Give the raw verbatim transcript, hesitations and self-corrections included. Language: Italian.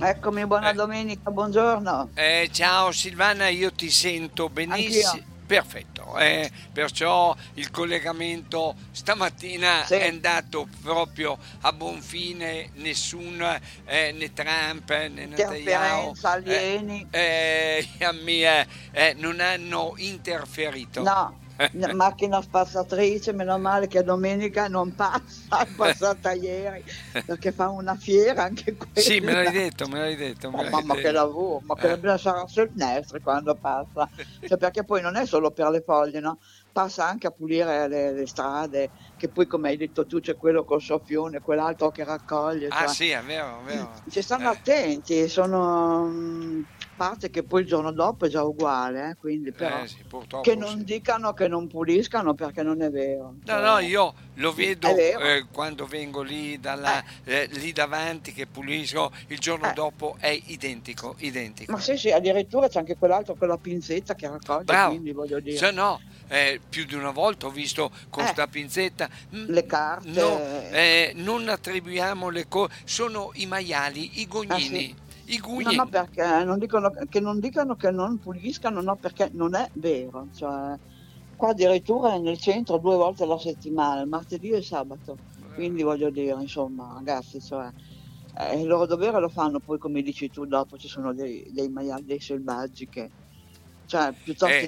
Eccomi, buona Eh, domenica, buongiorno. eh, ciao Silvana, io ti sento Anch'io. benissimo. Perfetto, eh, perciò il collegamento stamattina Sì, è andato proprio a buon fine, nessun eh, né Trump eh, né Netanyahu interferenza, eh, alieni. eh, a me, eh, non hanno interferito. No, n- macchina spazzatrice, meno male che domenica non passa, è passata ieri, perché fa una fiera anche Sì, me l'hai quella. detto, me l'hai detto, me Oh, l'hai mamma che detto. lavoro, ma che Eh. dobbiamo sarà sul Nestri quando passa. Cioè, perché poi non è solo per le foglie, no? Passa anche a pulire le, le strade, che poi come hai detto tu c'è quello col soffione, quell'altro che raccoglie, Ah cioè sì, è vero, è vero. ci stanno Eh, attenti, sono mh, parte che poi il giorno dopo è già uguale, eh, quindi però eh, sì, che purtroppo non sì. dicano che non puliscano perché non è vero, No, no, cioè, io lo è vedo vero. eh, quando vengo lì, dalla, Eh, eh, lì davanti che pulisco, il giorno eh. dopo è identico, Ma identico. sì, sì, addirittura c'è anche quell'altro con la pinzetta che raccoglie, Bravo, quindi voglio se dire. no, eh, più di una volta ho visto con Eh, sta pinzetta, mm, le carte, no, eh, non attribuiamo le cose, sono i maiali, i eh sì. gognini, i No, no, gugni. perché non dicono che non dicano che non puliscano, no, perché non è vero. Cioè, qua addirittura è nel centro due volte alla settimana, il martedì e il sabato. Quindi voglio dire, insomma, ragazzi, cioè, eh, il loro dovere lo fanno, poi come dici tu, dopo ci sono dei, dei maiali, dei selvaggi che, cioè, piuttosto Eh,